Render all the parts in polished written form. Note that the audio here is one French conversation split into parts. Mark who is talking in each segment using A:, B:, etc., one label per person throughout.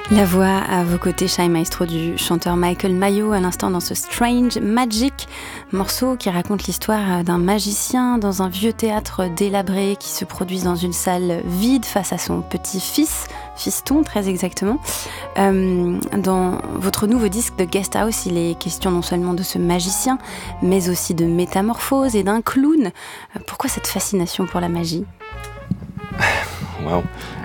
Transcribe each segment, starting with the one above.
A: La voix à vos côtés, Shy Maestro, du chanteur Michael Mayo, à l'instant dans ce Strange Magic, morceau qui raconte l'histoire d'un magicien dans un vieux théâtre délabré qui se produit dans une salle vide face à son petit-fils, fiston très exactement. Dans votre nouveau disque de Guest House, il est question non seulement de ce magicien, mais aussi de métamorphose et d'un clown. Pourquoi cette fascination pour la magie?
B: Wow.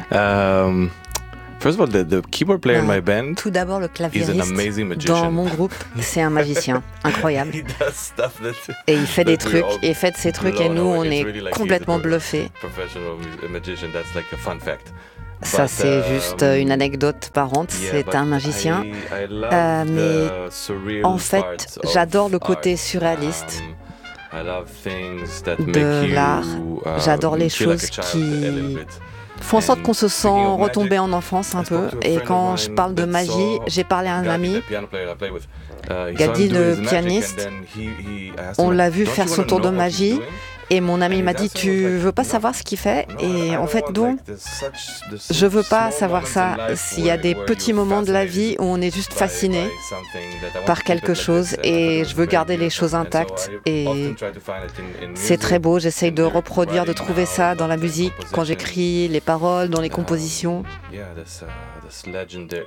B: First of all, the keyboard player in my band
C: Tout d'abord, le
B: is an
C: claviériste
B: amazing magician.
C: dans mon groupe, c'est un magicien incroyable.
B: He does stuff that,
C: Et il fait des
B: that we
C: trucs,
B: all
C: et fait de ces trucs, et
B: blown
C: nous,
B: away.
C: on
B: It's
C: est
B: really like
C: complètement
B: he's a
C: bluffés.
B: professional magician. That's like a fun fact.
C: Ça,
B: But,
C: c'est juste une anecdote parente.
B: yeah,
C: C'est
B: but
C: un magicien.
B: I love
C: mais
B: the surreal
C: en fait,
B: parts of
C: j'adore le côté
B: art.
C: surréaliste
B: I love things that
C: de
B: make you,
C: l'art. J'adore les
B: feel like
C: choses
B: a child a little
C: qui
B: bit.
C: font en sorte qu'on se sent
B: Speaking of
C: retomber
B: magic,
C: en enfance un
B: I spoke
C: peu.
B: to a
C: Et
B: friend
C: quand
B: of
C: je
B: mine
C: parle de
B: that
C: magie,
B: saw
C: j'ai parlé à un
B: Gadi,
C: ami.
B: the piano player I play with. He
C: Gadi,
B: saw him do
C: le
B: his magic,
C: pianiste.
B: and then he asked
C: On
B: him,
C: l'a vu
B: "Don't
C: faire
B: you
C: son
B: wanna
C: tour de
B: know what he's
C: magie.
B: doing?"
C: Et mon ami
B: And
C: m'a
B: his
C: dit,
B: answer
C: tu
B: was like,
C: veux pas
B: "No,
C: savoir ce qu'il fait?"
B: no,
C: Et
B: I
C: en
B: don't
C: fait,
B: want,
C: donc,
B: like, the
C: je veux pas
B: small
C: savoir
B: moments
C: ça.
B: in life
C: S'il y a des
B: where
C: petits
B: you're
C: moments de la
B: fascinated
C: vie où on est juste
B: by
C: fasciné
B: something that I want
C: par
B: to keep
C: quelque
B: it like
C: chose,
B: this, and I
C: et
B: thought it
C: je
B: was
C: veux
B: very
C: garder les
B: beautiful.
C: choses
B: And so
C: intactes.
B: I
C: Et
B: often try to find it in
C: c'est très
B: music,
C: beau, j'essaye de
B: in the
C: reproduire, de
B: writing
C: trouver ça
B: now,
C: dans la
B: the
C: musique, quand
B: composition.
C: j'écris les paroles, dans les compositions.
B: Yeah, this legendary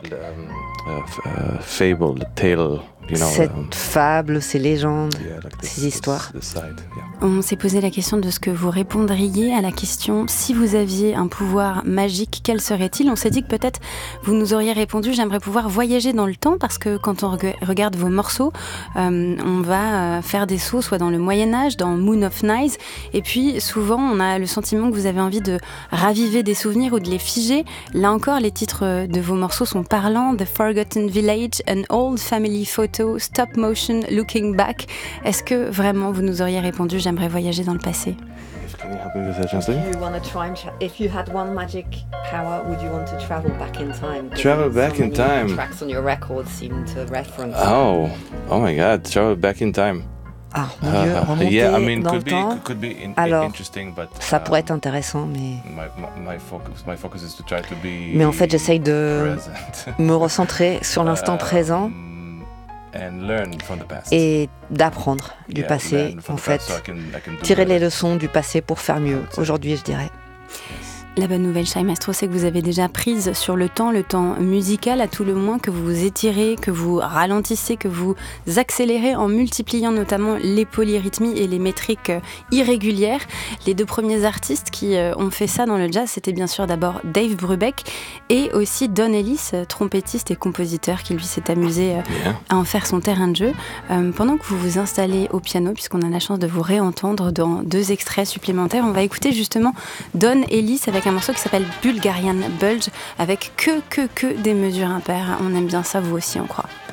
B: fable, the tale, you know.
C: Cette fable, ces légendes,
B: yeah, like
C: ces histoires.
B: this side, yeah.
A: On s'est posé la question de ce que vous répondriez à la question « Si vous aviez un pouvoir magique, quel serait-il » On s'est dit que peut-être vous nous auriez répondu « J'aimerais pouvoir voyager dans le temps » parce que quand on regarde vos morceaux, on va faire des sauts soit dans le Moyen-Âge, dans Moon of Night, et puis souvent on a le sentiment que vous avez envie de raviver des souvenirs ou de les figer. Là encore, les titres de vos morceaux sont parlants. « The Forgotten Village »,« An Old Family Photo »,« Stop Motion »,« Looking Back ». Est-ce que vraiment vous nous auriez répondu « J'aimerais voyager dans le passé ».
B: Can you help me with that translation?
C: If you had one magic power, would you want to travel back in time?
B: Travel back in time.
C: Tracks on your record seem to reference.
B: Oh my God! Travel back in time.
C: Ah, mon Dieu, remonter
B: yeah, I mean,
C: dans le temps.
B: could be
C: Alors,
B: interesting, but
C: ça pourrait être intéressant, mais
B: my focus is to try to be.
C: Mais en fait, j'essaye de
B: present.
C: me recentrer sur l'instant présent
B: And learn from the past.
C: et d'apprendre du
B: Yeah,
C: passé,
B: learn from
C: en
B: the
C: fait.
B: past so I can do
C: Tirer les
B: better.
C: leçons du passé pour faire mieux, aujourd'hui, je dirais.
A: La bonne nouvelle, Shy Maestro, c'est que vous avez déjà prise sur le temps musical, à tout le moins, que vous vous étirez, que vous ralentissez, que vous accélérez en multipliant notamment les polyrythmies et les métriques irrégulières. Les deux premiers artistes qui ont fait ça dans le jazz, c'était bien sûr d'abord Dave Brubeck et aussi Don Ellis, trompettiste et compositeur, qui lui s'est amusé à en faire son terrain de jeu. Pendant que vous vous installez au piano, puisqu'on a la chance de vous réentendre dans 2 extraits supplémentaires, on va écouter justement Don Ellis avec un morceau qui s'appelle Bulgarian Bulge, avec que des mesures impaires. On aime bien ça, vous aussi, on croit.